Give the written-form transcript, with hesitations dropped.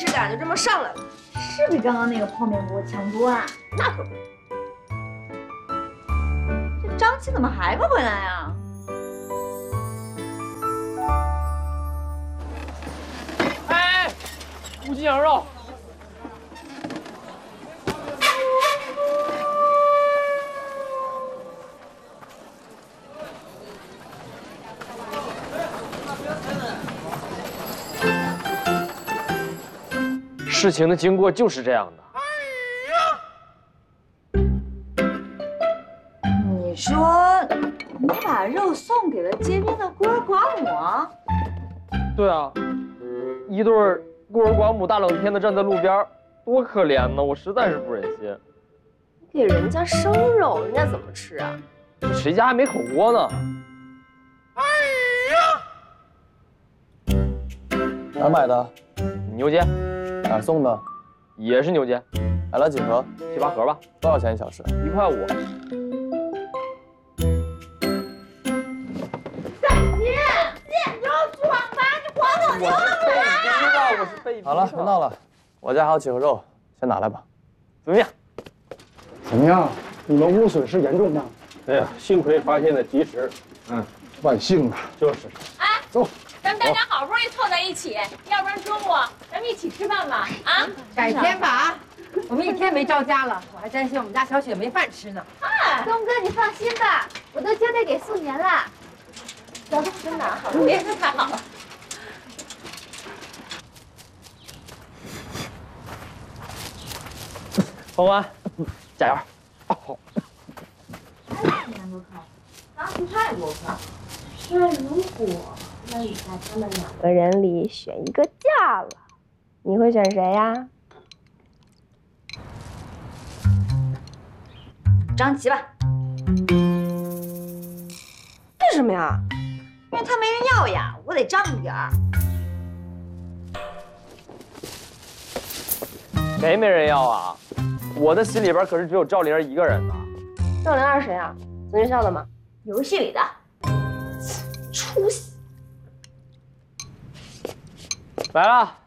视感就这么上来了， 是比刚刚那个泡面锅强多了。 那可不。 这张琪怎么还不回来啊？ 哎，无鸡羊肉。 事情的经过就是这样的。你说你把肉送给了街边的孤儿寡母啊？ 对啊，一对孤儿寡母大冷天的站在路边，多可怜呢！我实在是不忍心。 给人家生肉，人家怎么吃啊？ 谁家还没口锅呢？ 哪儿买的？ 牛街。 哪儿送的？ 也是牛街， 买了几盒 ？7、8盒吧。 多少钱一小时 ？1块5。 大姐，见着闯吧，你还我牛了！ 我是被逼的。 好了，别闹了，我家还有几盒肉，先拿来吧。 怎么样？ 怎么样？你们屋损失严重吗？ 哎呀，幸亏发现的及时。 万幸啊！ 就是。 哎， 走。 咱们大家好不容易凑在一起，要不然中午咱们一起吃饭吧？啊， 改天吧啊！我们一天没着家了，我还担心我们家小雪没饭吃呢。 东哥，你放心吧，我都交代给素年了。 走，真的好，别是太好了。 欢欢，加油！ 好。2多克，当时太多克。那如果让你在他们2个人里选一个嫁了，你会选谁呀？张琪吧。 为什么呀？ 因为他没人要呀，我得仗一点儿。 谁没人要啊？我的心里边可是只有赵灵儿一个人呢。 赵灵儿是谁啊？咱学校的吗？ 游戏里的。 出息！ 来了。